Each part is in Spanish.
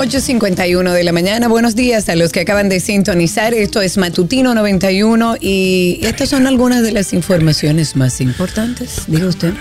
8:51 de la mañana. Buenos días a los que acaban de sintonizar. Esto es Matutino 91 y estas son algunas de las informaciones más importantes. Diga usted.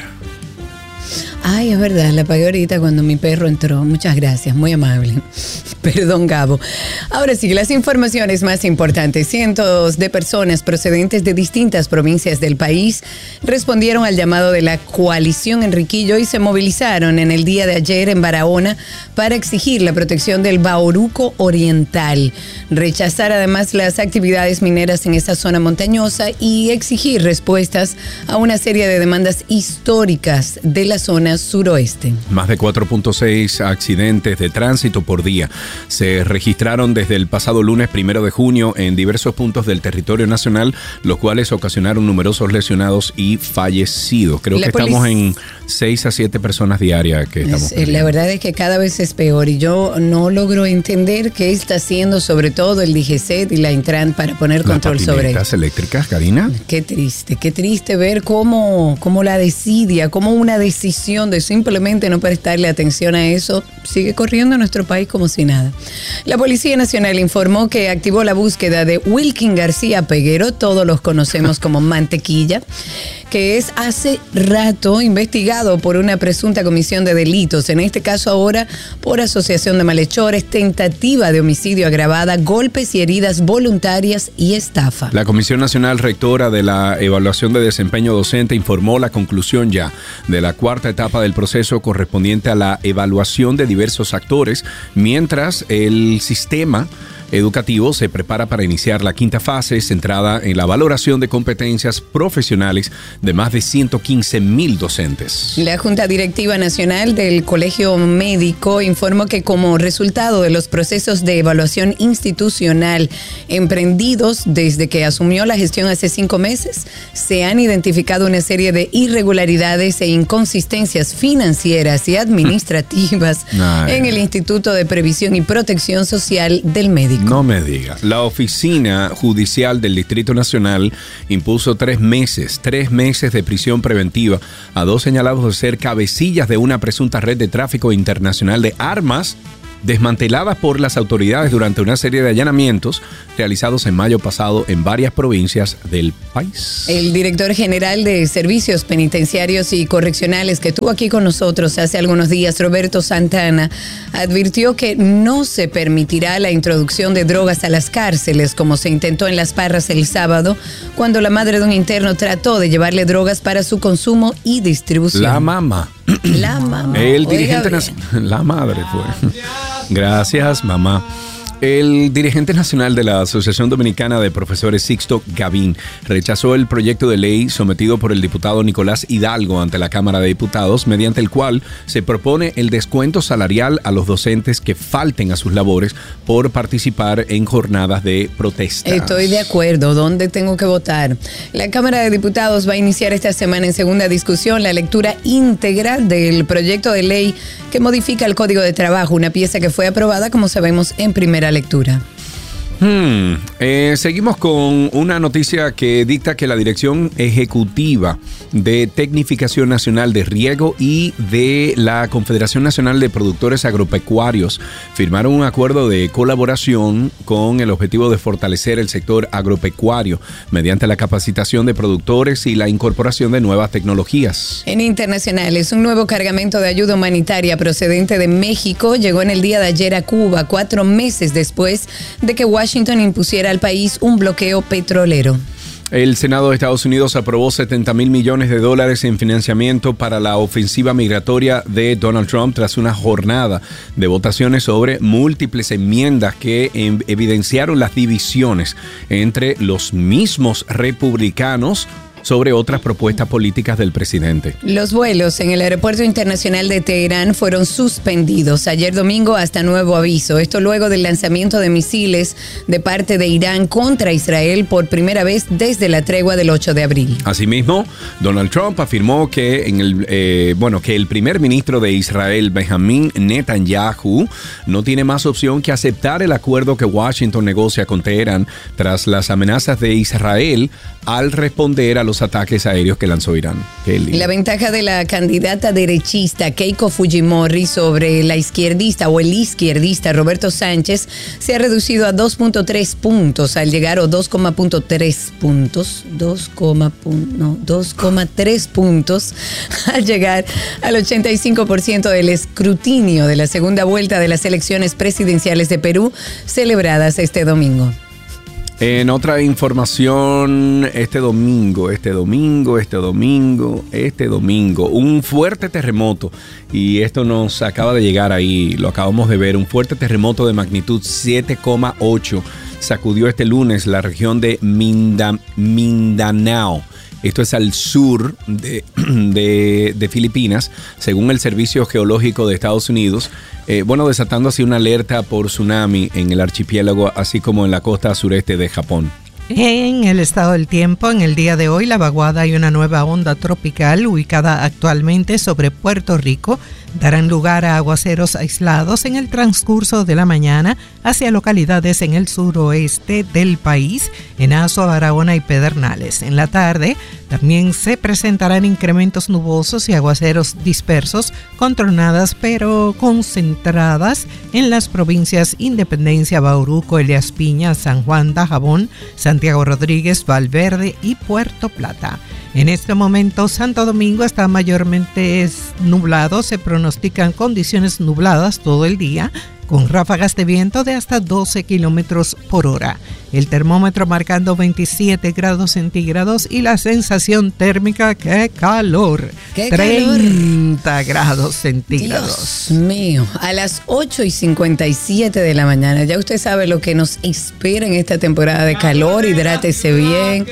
Ay, es verdad, la apagué ahorita cuando mi perro entró. Muchas gracias, muy amable. Perdón, Gabo. Ahora sí, las informaciones más importantes. Cientos de personas procedentes de distintas provincias del país respondieron al llamado de la coalición Enriquillo y se movilizaron en el día de ayer en Barahona para exigir la protección del Bauruco Oriental, rechazar además las actividades mineras en esa zona montañosa y exigir respuestas a una serie de demandas históricas de la zona suroeste. Más de 4.6 accidentes de tránsito por día se registraron desde el pasado lunes 1 de junio en diversos puntos del territorio nacional, los cuales ocasionaron numerosos lesionados y fallecidos. Creo que estamos en 6 a 7 personas diarias que estamos perdiendo. La verdad es que cada vez es peor y yo no logro entender qué está haciendo sobre todo el DGCET y la Intran para poner control sobre eso. ¿Las eléctricas, Karina? Qué triste ver cómo la desidia, cómo una decisión de simplemente no prestarle atención a eso sigue corriendo en nuestro país como si nada. La Policía Nacional informó que activó la búsqueda de Wilkin García Peguero, todos los conocemos como Mantequilla, que es hace rato investigado por una presunta comisión de delitos, en este caso ahora por asociación de malhechores, tentativa de homicidio agravada, golpes y heridas voluntarias y estafa. La Comisión Nacional Rectora de la Evaluación de Desempeño Docente informó la conclusión ya de la cuarta etapa del proceso correspondiente a la evaluación de diversos actores, mientras el sistema educativo se prepara para iniciar la quinta fase centrada en la valoración de competencias profesionales de más de 115,000 docentes. La Junta Directiva Nacional del Colegio Médico informó que como resultado de los procesos de evaluación institucional emprendidos desde que asumió la gestión hace 5 meses, se han identificado una serie de irregularidades e inconsistencias financieras y administrativas en el Instituto de Previsión y Protección Social del Médico. No me diga. La Oficina Judicial del Distrito Nacional impuso 3 meses de prisión preventiva a 2 señalados de ser cabecillas de una presunta red de tráfico internacional de armas desmanteladas por las autoridades durante una serie de allanamientos realizados en mayo pasado en varias provincias del país. El director general de Servicios Penitenciarios y Correccionales que estuvo aquí con nosotros hace algunos días, Roberto Santana, advirtió que no se permitirá la introducción de drogas a las cárceles como se intentó en Las Parras el sábado, cuando la madre de un interno trató de llevarle drogas para su consumo y distribución. La mamá. El dirigente nacional, la madre fue. Gracias, mamá. El dirigente nacional de la Asociación Dominicana de Profesores, Sixto Gavín, rechazó el proyecto de ley sometido por el diputado Nicolás Hidalgo ante la Cámara de Diputados, mediante el cual se propone el descuento salarial a los docentes que falten a sus labores por participar en jornadas de protesta. Estoy de acuerdo. ¿Dónde tengo que votar? La Cámara de Diputados va a iniciar esta semana en segunda discusión la lectura íntegra del proyecto de ley que modifica el Código de Trabajo, una pieza que fue aprobada, como sabemos, en primera lectura. Seguimos con una noticia que dicta que la Dirección Ejecutiva de Tecnificación Nacional de Riego y de la Confederación Nacional de Productores Agropecuarios firmaron un acuerdo de colaboración con el objetivo de fortalecer el sector agropecuario mediante la capacitación de productores y la incorporación de nuevas tecnologías. En internacionales, un nuevo cargamento de ayuda humanitaria procedente de México llegó en el día de ayer a Cuba, 4 meses después de que Washington impusiera al país un bloqueo petrolero. El Senado de Estados Unidos aprobó $70,000 millones en financiamiento para la ofensiva migratoria de Donald Trump tras una jornada de votaciones sobre múltiples enmiendas que evidenciaron las divisiones entre los mismos republicanos sobre otras propuestas políticas del presidente. Los vuelos en el Aeropuerto Internacional de Teherán fueron suspendidos ayer domingo hasta nuevo aviso. Esto luego del lanzamiento de misiles de parte de Irán contra Israel por primera vez desde la tregua del 8 de abril. Asimismo, Donald Trump afirmó que que el primer ministro de Israel, Benjamin Netanyahu, no tiene más opción que aceptar el acuerdo que Washington negocia con Teherán tras las amenazas de Israel al responder a los los ataques aéreos que lanzó Irán. La ventaja de la candidata derechista Keiko Fujimori sobre la izquierdista o el izquierdista Roberto Sánchez se ha reducido a 2.3 puntos al llegar, o 2,3 puntos al llegar al 85% del escrutinio de la segunda vuelta de las elecciones presidenciales de Perú celebradas este domingo. En otra información, este domingo, un fuerte terremoto, y esto nos acaba de llegar ahí, lo acabamos de ver, un fuerte terremoto de magnitud 7,8 sacudió este lunes la región de Mindanao. Esto es al sur de Filipinas, según el Servicio Geológico de Estados Unidos. Desatando así una alerta por tsunami en el archipiélago, así como en la costa sureste de Japón. En el estado del tiempo, en el día de hoy, la vaguada y una nueva onda tropical ubicada actualmente sobre Puerto Rico darán lugar a aguaceros aislados en el transcurso de la mañana hacia localidades en el suroeste del país, en Azua, Barahona y Pedernales. En la tarde también se presentarán incrementos nubosos y aguaceros dispersos con tronadas pero concentradas en las provincias Independencia, Bauruco, Elías Piña, San Juan, Dajabón, Santiago Rodríguez, Valverde y Puerto Plata. En este momento, Santo Domingo está mayormente nublado. Se pronostican condiciones nubladas todo el día, con ráfagas de viento de hasta 12 kilómetros por hora. El termómetro marcando 27 grados centígrados y la sensación térmica, ¡qué calor! ¡Qué 30 calor! Grados centígrados. Dios mío, a las 8:57 de la mañana. Ya usted sabe lo que nos espera en esta temporada de calor. Hidrátese bien.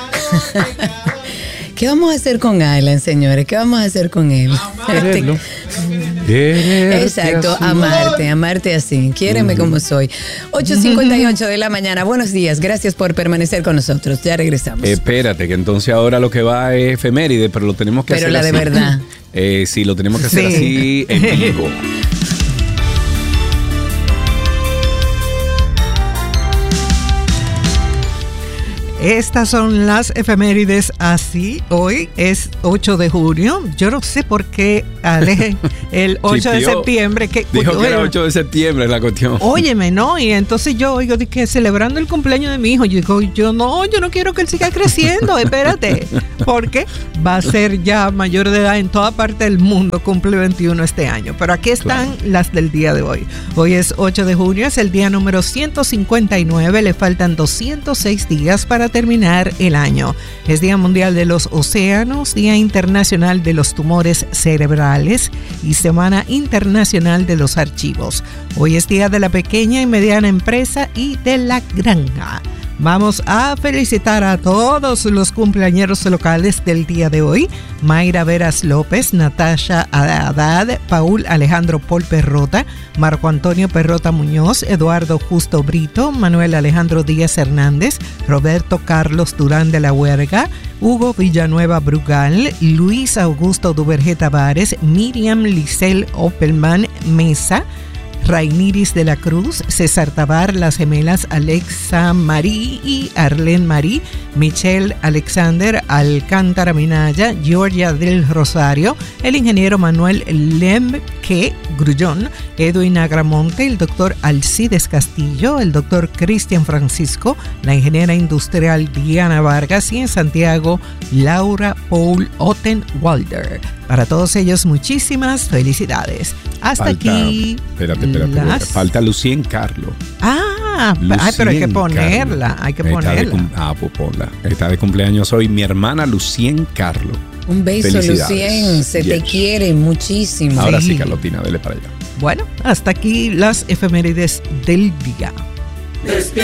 ¿Qué vamos a hacer con Alan, señores? ¿Qué vamos a hacer con él? Quererlo. Exacto, amarte así. Quiéreme como soy. 8:58 de la mañana. Buenos días, gracias por permanecer con nosotros. Ya regresamos. Espérate, que entonces ahora lo que va es efeméride, pero lo tenemos que hacer así. Pero la de verdad. Sí, lo tenemos que hacer así en vivo. Estas son las efemérides así. Hoy es 8 de junio. Yo no sé por qué el 8 de septiembre. Dijo que era 8 de septiembre la cuestión. Óyeme, ¿no? Y entonces yo oigo que celebrando el cumpleaños de mi hijo. Yo digo, yo no quiero que él siga creciendo. Espérate. Porque va a ser ya mayor de edad en toda parte del mundo. Cumple 21 este año. Pero aquí están las del día de hoy. Hoy es 8 de junio. Es el día número 159. Le faltan 206 días para terminar el año. Es Día Mundial de los Océanos, Día Internacional de los Tumores Cerebrales y Semana Internacional de los Archivos. Hoy es Día de la Pequeña y Mediana Empresa y de la Granja. Vamos a felicitar a todos los cumpleañeros locales del día de hoy. Mayra Veras López, Natasha Haddad, Paul Alejandro Paul Perrota, Marco Antonio Perrota Muñoz, Eduardo Justo Brito, Manuel Alejandro Díaz Hernández, Roberto Carlos Durán de la Huerga, Hugo Villanueva Brugal, Luis Augusto Duvergé Tavares, Miriam Lisel Opelman Mesa, Rainiris de la Cruz, César Tabar, las gemelas Alexa Marí y Arlene Marí, Michelle Alexander Alcántara Minaya, Georgia del Rosario, el ingeniero Manuel Lemke Grullón, Edwin Agramonte, el doctor Alcides Castillo, el doctor Cristian Francisco, la ingeniera industrial Diana Vargas y en Santiago, Laura Paul Ottenwalder. Para todos ellos, muchísimas felicidades. Hasta aquí. Espérate. Falta Lucien Carlo. Pero hay que ponerla. Pues ponla. Está de cumpleaños hoy mi hermana Lucien Carlo. Un beso, Lucien. Se te quiere muchísimo. Ahora sí, Carlotina, dele para allá. Bueno, hasta aquí las efemérides del día.